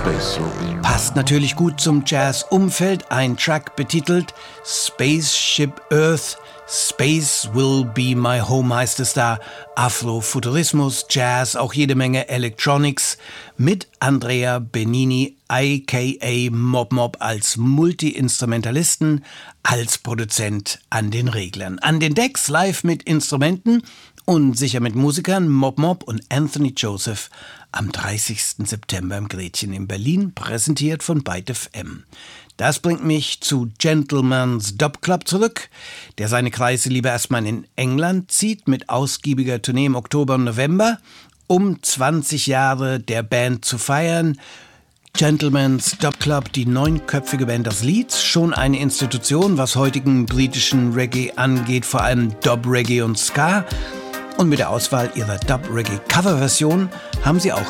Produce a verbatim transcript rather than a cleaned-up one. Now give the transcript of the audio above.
Passt natürlich gut zum Jazz-Umfeld. Ein Track betitelt Spaceship Earth, Space Will Be My Home heißt es da. Afrofuturismus, Jazz, auch jede Menge Electronics mit Andrea Benini aka Mob Mob als Multi-Instrumentalisten, als Produzent an den Reglern. An den Decks live mit Instrumenten und sicher mit Musikern Mob Mob und Anthony Joseph am dreißigsten September im Gretchen in Berlin, präsentiert von Byte F M. Das bringt mich zu Gentleman's Dub Club zurück, der seine Kreise lieber erstmal in England zieht, mit ausgiebiger Tournee im Oktober und November, um zwanzig Jahre der Band zu feiern. Gentleman's Dub Club, die neunköpfige Band aus Leeds, schon eine Institution, was heutigen britischen Reggae angeht, vor allem Dub, Reggae und Ska. Und mit der Auswahl ihrer Dub-Reggae-Coverversion haben sie auch